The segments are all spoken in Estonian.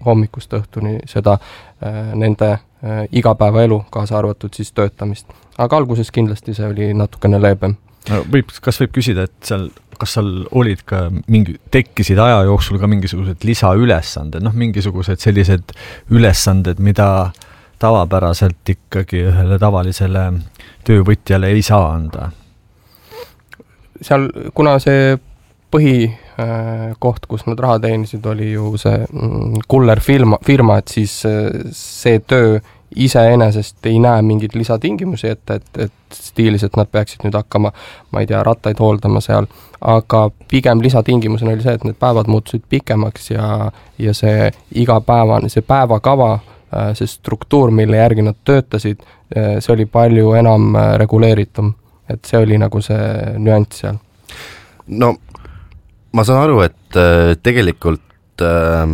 hommikust õhtuni seda nende igapäevaelu, kaasa arvatud siis töötamist. Aga alguses kindlasti see oli natukene leebem. No, kas võib küsida, et kas seal olid ka tekkisid aja jooksul ka mingisugused lisaülesanded, mingisugused sellised ülesanded, mida tavapäraselt ikkagi ühele tavalisele töövõtjale ei saa anda? Seal, kuna see põhikoht, kus nad raha teenisid, oli ju see kuller firma, et siis see töö iseenesest ei näe mingid lisatingimusi ette, et stiilis, et nad peaksid nüüd hakkama, ma ei tea, rattaid hooldama seal, aga pigem lisatingimusena oli see, et need päevad muutusid pikemaks ja see igapäevane, see päevakava, see struktuur, mille järgi nad töötasid, see oli palju enam reguleeritum, et see oli nagu see nüanss seal. No, ma saan aru, et tegelikult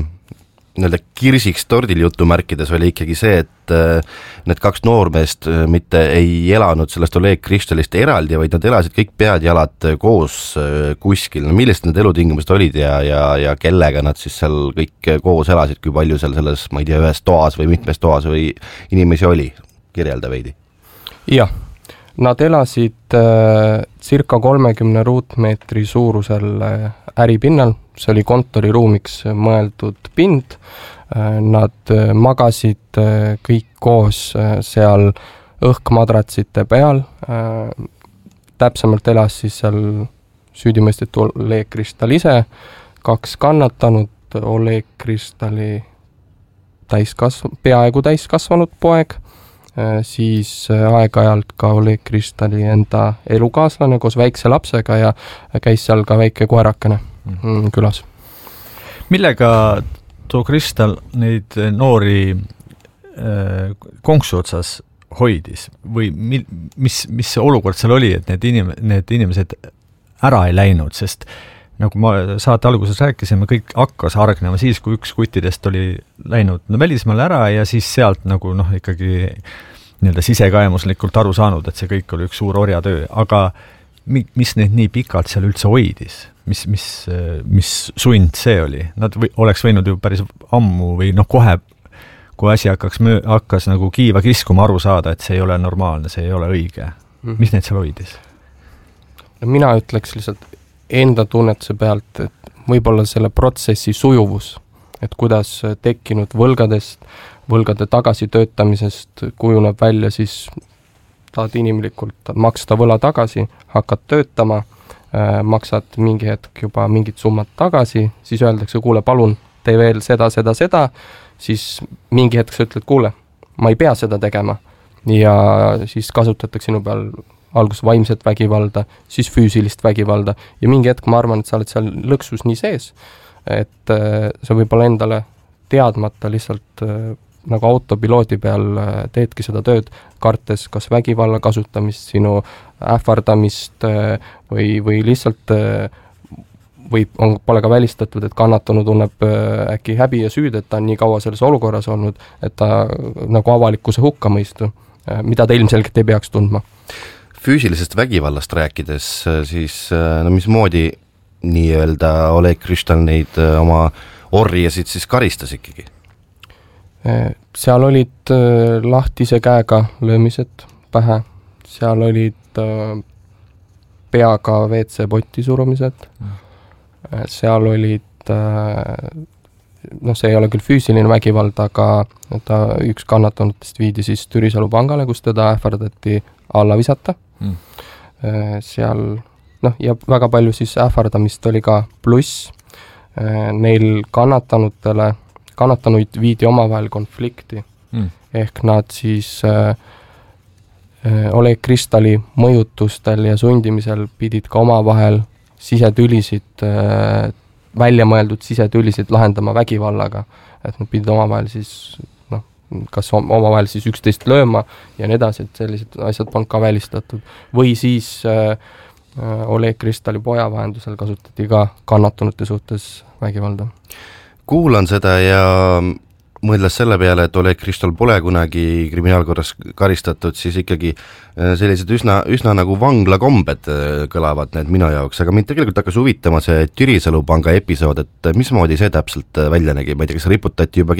kirsiks tordil jutumärkides oli ikkagi see, et need kaks noormeest mitte ei elanud sellest Oleg Kristalist eraldi, vaid nad elasid kõik pead jalad koos kuskil. No, millised need elutingimused olid ja kellega nad siis seal kõik koos elasid, kui palju seal selles, ma ei tea, ühes toas või mitmes toas või inimesi oli? Kirjelda veidi. Jah, nad elasid circa 30 ruutmeetri suurusel äripinnal, see oli kontoriruumiks mõeldud pind, nad magasid kõik koos seal õhkmadratsite peal, täpsemalt elas siis seal süüdimõistetu Oleg Kristal ise, 2 kannatanud, Oleg Kristali peaaegu täiskasvanud poeg, siis aeg-ajalt ka Oleg Kristali enda elukaaslane koos väikse lapsega ja käis seal ka väike koerakene külas. Millega too Kristal neid noori konksu otsas hoidis või mis see olukord seal oli, et need inimesed ära ei läinud, sest nagu ma saate alguses rääkisime, kõik hakkas hargnema siis, kui üks kuttidest oli läinud välismaale ära ja siis sealt nagu ikkagi sisekaemuslikult aru saanud, et see kõik oli üks suur orjatöö, aga mis neid nii pikalt seal üldse hoidis? Mis sund see oli? Nad oleks võinud ju päris ammu või kohe, kui asi hakkas nagu kiiva kiskuma aru saada, et see ei ole normaalne, see ei ole õige. Mis neid seal hoidis? Mina ütleks lihtsalt enda tunnetuse pealt, et võib-olla selle protsessi sujuvus, et kuidas tekkinud võlgade tagasitöötamisest kujuneb välja, siis tahad inimlikult maksta võla tagasi, hakkad töötama, maksad mingi hetk juba mingid summad tagasi, siis öeldakse, kuule, palun, tee veel seda, siis mingi hetk sa ütled, kuule, ma ei pea seda tegema. Ja siis kasutatakse sinu peal alguses vaimset vägivalda, siis füüsilist vägivalda ja mingi hetk ma arvan, et sa oled seal lõksus nii sees, et sa võib-olla endale teadmata lihtsalt nagu autopiloodi peal teedki seda tööd, kartes kas vägivalla kasutamist, sinu ähvardamist või lihtsalt pole ka välistatud, et kannatanu tunneb äkki häbi ja süüd, et ta on nii kaua selles olukorras olnud, et ta nagu avalikkuse hukka mõistu, mida ta ilmselgelt ei peaks tundma. Füüsilisest vägivallast rääkides, siis mismoodi nii-öelda Oleg Kristal neid oma orjasid siis karistas ikkagi? Seal olid lahtise käega löömised pähe, seal olid peaga WC-potti surumised, seal olid, see ei ole küll füüsiline vägivald, aga üks kannatanutest viidi siis Türisalu pangale, kus teda ähvardati alla visata. Seal, ja väga palju siis ähvardamist oli ka pluss. Neil kannatanuid viidi omavahel konflikti. Ehk nad siis Oleg Kristali mõjutustel ja sundimisel pidid ka omavahel sisetülisid, välja mõeldud sisetülisid lahendama vägivallaga. Et nad pidid omavahel siis kas omavahel siis üksteist lööma ja nii edasi, et sellised asjad polnud ka välistatud. Või siis Oleg Kristali poja vahendusel kasutati ka kannatunute suhtes vägivalda. Kuulan seda ja mõeldes selle peale, et Oleg Kristal pole kunagi kriminaalkorras karistatud, siis ikkagi sellised üsna nagu vanglakombed kõlavad need minu jaoks, aga mind tegelikult hakkas huvitama see Türisalu panga episood, et mismoodi see täpselt välja nägi, ma ei tea, kas riputati juba